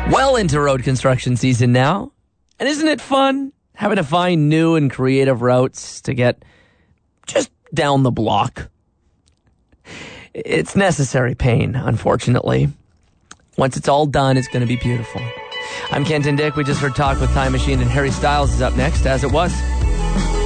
Well into road construction season now. And isn't it fun having to find new and creative routes to get just down the block? It's necessary pain, unfortunately. Once it's all done, it's going to be beautiful. I'm Kenton Dick. We just heard Talk with Time Machine, and Harry Styles is up next, As It Was.